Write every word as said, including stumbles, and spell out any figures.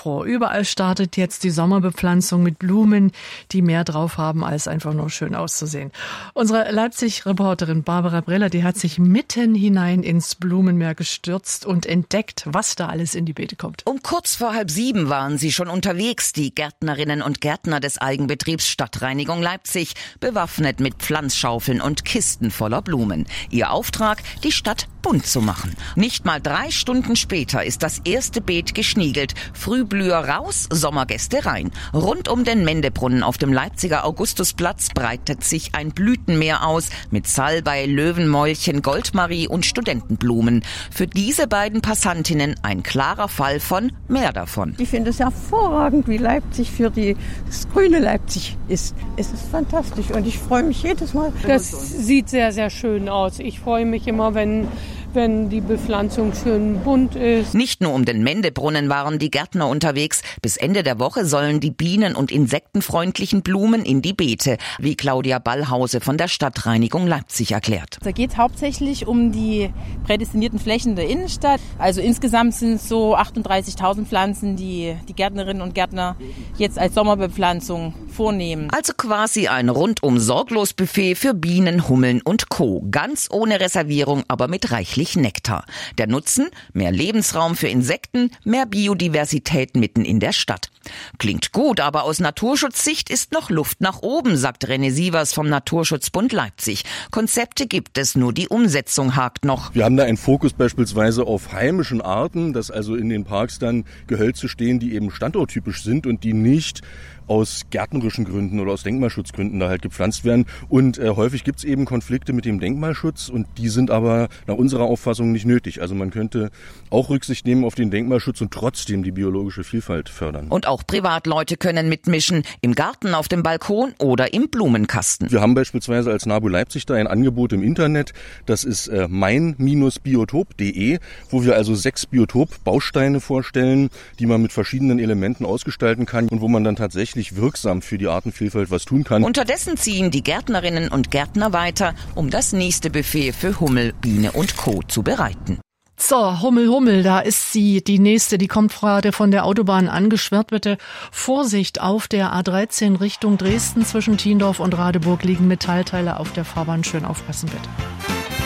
vor. Überall startet jetzt die Sommerbepflanzung mit Blumen, die mehr drauf haben, als einfach nur schön auszusehen. Unsere Leipzig-Reporterin Barbara Breller, die hat sich mitten hinein ins Blumenmeer gestürzt und entdeckt, was da alles in die Beete kommt. Um kurz vor halb sieben waren sie schon unterwegs, die Gärtnerinnen und Gärtner des Eigenbetriebs Stadtreinigung Leipzig, bewaffnet mit Pflanzschaufeln und Kisten voller Blumen. Ihr Auftrag, die Stadt bunt zu machen. Nicht mal drei Stunden später ist das erste Beet geschniegelt. Frühblüher raus, Sommergäste rein. Rund um den Mendebrunnen auf dem Leipziger Augustusplatz breitet sich ein Blütenmeer aus mit Salbei, Löwenmäulchen, Goldmarie und Studentenblumen. Für diese beiden Passantinnen ein klarer Fall von mehr davon. Ich finde es hervorragend, wie Leipzig für die, das grüne Leipzig ist. Es ist fantastisch und ich freue mich jedes Mal. Das sieht sehr, sehr schön aus. Ich freue mich immer, wenn wenn die Bepflanzung schön bunt ist. Nicht nur um den Mendebrunnen waren die Gärtner unterwegs. Bis Ende der Woche sollen die bienen- und insektenfreundlichen Blumen in die Beete, wie Claudia Ballhause von der Stadtreinigung Leipzig erklärt. Da geht es hauptsächlich um die prädestinierten Flächen der Innenstadt. Also insgesamt sind es so achtunddreißigtausend Pflanzen, die die Gärtnerinnen und Gärtner jetzt als Sommerbepflanzung vornehmen. Also quasi ein rundum sorglos Buffet für Bienen, Hummeln und Co. Ganz ohne Reservierung, aber mit reichlich Nektar. Der Nutzen? Mehr Lebensraum für Insekten, mehr Biodiversität mitten in der Stadt. Klingt gut, aber aus Naturschutzsicht ist noch Luft nach oben, sagt René Sievers vom Naturschutzbund Leipzig. Konzepte gibt es, nur die Umsetzung hakt noch. Wir haben da einen Fokus beispielsweise auf heimischen Arten, dass also in den Parks dann Gehölze stehen, die eben standorttypisch sind und die nicht aus gärtnerischen Gründen oder aus Denkmalschutzgründen da halt gepflanzt werden. Und äh, häufig gibt es eben Konflikte mit dem Denkmalschutz und die sind aber nach unserer Auffassung nicht nötig. Also man könnte auch Rücksicht nehmen auf den Denkmalschutz und trotzdem die biologische Vielfalt fördern. Und auch Privatleute können mitmischen, im Garten, auf dem Balkon oder im Blumenkasten. Wir haben beispielsweise als NABU Leipzig da ein Angebot im Internet, das ist äh, mein Biotop punkt de, wo wir also sechs Biotop-Bausteine vorstellen, die man mit verschiedenen Elementen ausgestalten kann und wo man dann tatsächlich wirksam für die Artenvielfalt was tun kann. Unterdessen ziehen die Gärtnerinnen und Gärtner weiter, um das nächste Buffet für Hummel, Biene und Co. zu bereiten. So, Hummel, Hummel, da ist sie, die nächste, die kommt gerade von der Autobahn angeschwirrt. Bitte Vorsicht, auf der A dreizehn Richtung Dresden zwischen Tiendorf und Radeburg liegen Metallteile auf der Fahrbahn. Schön aufpassen, bitte.